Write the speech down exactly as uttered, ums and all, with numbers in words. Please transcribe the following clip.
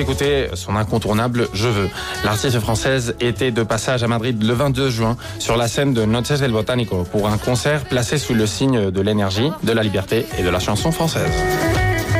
écoutez son incontournable Je veux. L'artiste française était de passage à Madrid le vingt-deux juin sur la scène de Noches del Botánico pour un concert placé sous le signe de l'énergie, de la liberté et de la chanson française.